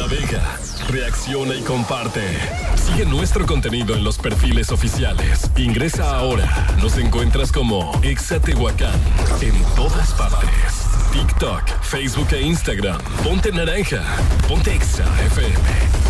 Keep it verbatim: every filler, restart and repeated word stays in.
Navega, reacciona y comparte. Sigue nuestro contenido en los perfiles oficiales. Ingresa ahora. Nos encuentras como Exa Tehuacán en todas partes. TikTok, Facebook e Instagram. Ponte naranja. Ponte Exa F M.